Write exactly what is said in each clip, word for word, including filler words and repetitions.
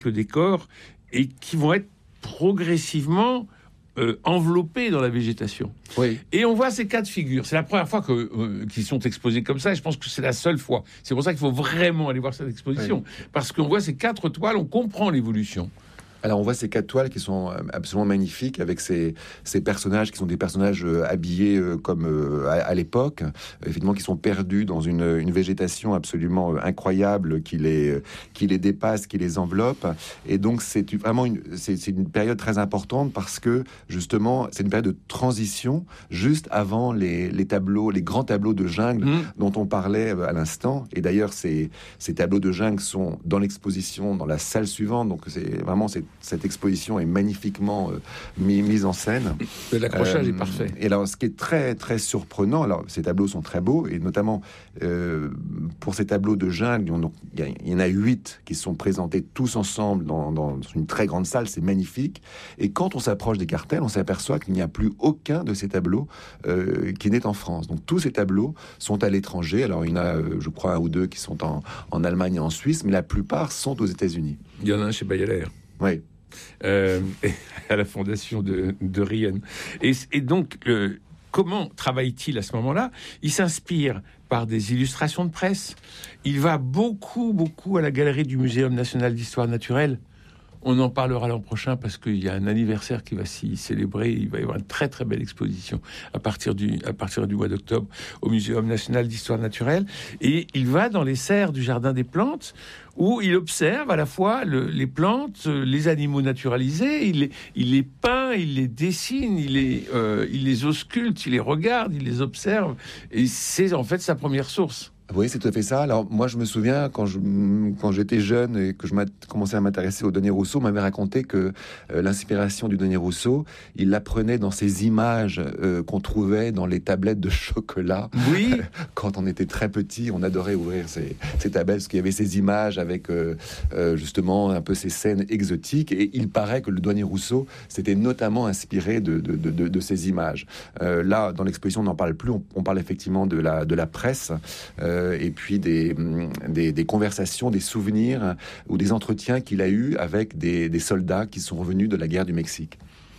le décor et qui vont être progressivement euh, enveloppés dans la végétation. Oui. Et on voit ces cas de figure. C'est la première fois que, euh, qu'ils sont exposés comme ça, et je pense que c'est la seule fois. C'est pour ça qu'il faut vraiment aller voir cette exposition, oui. Parce qu'on voit ces quatre toiles, on comprend l'évolution. Alors on voit ces quatre toiles qui sont absolument magnifiques, avec ces, ces personnages qui sont des personnages euh, habillés euh, comme euh, à, à l'époque, euh, effectivement qui sont perdus dans une, une végétation absolument euh, incroyable qui les, euh, qui les dépasse, qui les enveloppe. Et donc c'est vraiment une, c'est, c'est une période très importante parce que justement c'est une période de transition juste avant les, les tableaux, les grands tableaux de jungle mmh. dont on parlait à l'instant. Et d'ailleurs ces, ces tableaux de jungle sont dans l'exposition, dans la salle suivante. Donc c'est vraiment c'est cette exposition est magnifiquement euh, mis, mise en scène. L'accrochage euh, est parfait. Et alors, ce qui est très, très surprenant, alors, ces tableaux sont très beaux, et notamment euh, pour ces tableaux de jungle, il y en a huit qui sont présentés tous ensemble dans, dans une très grande salle, c'est magnifique. Et quand on s'approche des cartels, on s'aperçoit qu'il n'y a plus aucun de ces tableaux euh, qui n'est en France. Donc, tous ces tableaux sont à l'étranger. Alors, il y en a, euh, je crois, un ou deux qui sont en, en Allemagne et en Suisse, mais la plupart sont aux États-Unis. Il y en a un chez Bayeler. Oui. Euh, à la fondation de, de Rien. Et, et donc, euh, comment travaille-t-il à ce moment-là ? Il s'inspire par des illustrations de presse. Il va beaucoup, beaucoup à la galerie du Muséum national d'histoire naturelle. On en parlera l'an prochain parce qu'il y a un anniversaire qui va s'y célébrer. Il va y avoir une très très belle exposition à partir du, à partir du mois d'octobre au Muséum national d'histoire naturelle. Et il va dans les serres du Jardin des plantes où il observe à la fois le, les plantes, les animaux naturalisés, il les, il les peint, il les dessine, il les, euh, il les ausculte, il les regarde, il les observe. Et c'est en fait sa première source. Oui, c'est tout à fait ça. Alors, moi, je me souviens, quand, je, quand j'étais jeune et que je commençais à m'intéresser au Denis Rousseau, on m'avait raconté que euh, l'inspiration du Denis Rousseau, il l'apprenait dans ces images euh, qu'on trouvait dans les tablettes de chocolat. Oui. Quand on était très petit, on adorait ouvrir ces, ces tablettes, parce qu'il y avait ces images avec, euh, euh, justement, un peu ces scènes exotiques. Et il paraît que le Denis Rousseau s'était notamment inspiré de, de, de, de, de ces images. Euh, là, dans l'exposition, on n'en parle plus. On, on parle effectivement de la, de la presse. Euh, et puis des, des, des conversations, des souvenirs ou des entretiens qu'il a eus avec des, des soldats qui sont revenus de la guerre du Mexique.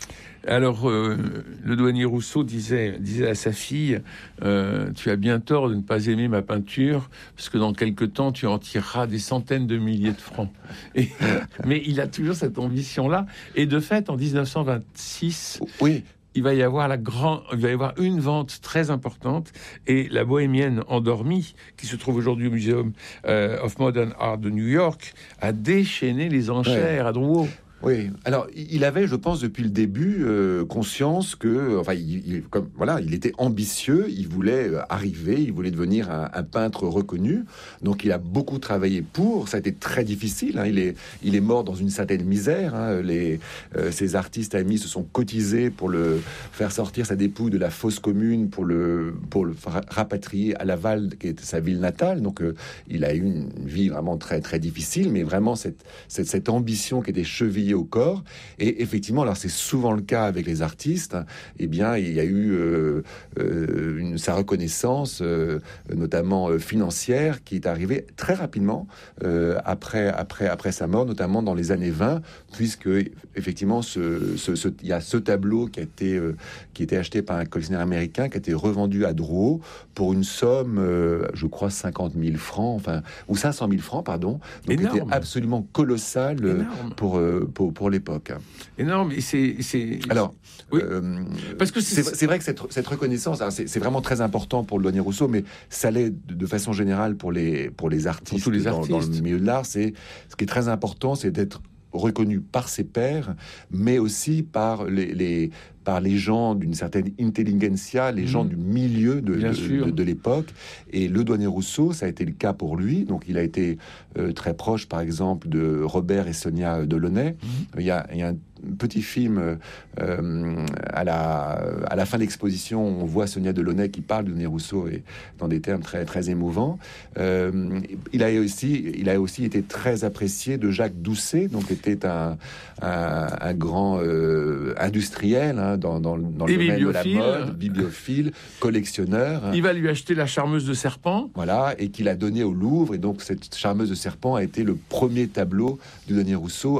Alors, euh, le douanier Rousseau disait, disait à sa fille euh, « Tu as bien tort de ne pas aimer ma peinture, parce que dans quelque temps, tu en tireras des centaines de milliers de francs. » Et, mais il a toujours cette ambition-là. Et de fait, en dix-neuf cent vingt-six... Oui. Il va y avoir la grande, il va y avoir une vente très importante et la Bohémienne endormie, qui se trouve aujourd'hui au Museum euh, of Modern Art de New York, a déchaîné les enchères ouais. à Drouot. Oui, alors il avait, je pense, depuis le début, euh, conscience que, enfin, il, il, comme voilà, il était ambitieux, il voulait arriver, il voulait devenir un, un peintre reconnu. Donc, il a beaucoup travaillé pour. Ça a été très difficile. Hein, il est, il est mort dans une certaine misère. Hein, les, euh, ses artistes amis se sont cotisés pour le faire sortir sa dépouille de la fosse commune, pour le, pour le rapatrier à Laval, qui était sa ville natale. Donc, euh, il a eu une vie vraiment très, très difficile, mais vraiment cette, cette, cette ambition qui était chevillée au corps. Et effectivement, alors c'est souvent le cas avec les artistes, eh bien il y a eu euh, euh, une, sa reconnaissance euh, notamment euh, financière qui est arrivée très rapidement euh, après, après, après sa mort, notamment dans les années vingt, puisque effectivement ce, ce, ce, il y a ce tableau qui a été euh, qui a été acheté par un collectionneur américain, qui a été revendu à Drouot pour une somme euh, je crois cinquante mille francs, enfin, ou cinq cent mille francs, pardon, donc qui était absolument colossal euh, pour, euh, pour Pour, pour l'époque. Énorme. Et c'est, c'est... Alors, oui. euh, parce que c'est... C'est, c'est vrai que cette, cette reconnaissance, alors c'est, c'est vraiment très important pour le douanier Rousseau, mais ça l'est de, de façon générale pour les, pour les artistes, pour tous les artistes. Dans, dans le milieu de l'art. C'est, ce qui est très important, c'est d'être reconnu par ses pairs, mais aussi par les, les, par les gens d'une certaine intelligentsia, les mmh. gens du milieu de, de, de, de l'époque. Et le douanier Rousseau, ça a été le cas pour lui. Donc, il a été euh, très proche, par exemple, de Robert et Sonia Delaunay. Mmh. Il y a, il y a un petit film euh, à, la, à la fin de l'exposition, on voit Sonia Delaunay qui parle de Denis Rousseau et dans des termes très, très émouvants. Euh, il, a aussi, il a aussi été très apprécié de Jacques Doucet, donc était un, un, un grand euh, industriel hein, dans, dans, dans le domaine de la mode, bibliophile, collectionneur. Il va lui acheter la charmeuse de serpent. Voilà, et qu'il a donné au Louvre. Et donc cette charmeuse de serpent a été le premier tableau de Denis Rousseau